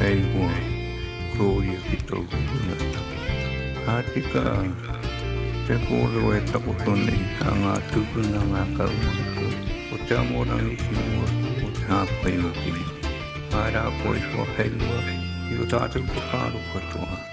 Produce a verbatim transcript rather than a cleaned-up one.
haiwa Gloria Pito Gunata. Hatika te polo e takotone hanga tupuna ngā kaumako. O te amorang i hiua o te hāpai o kini. Haera koe kua heilua i o tātou pakaro katoa.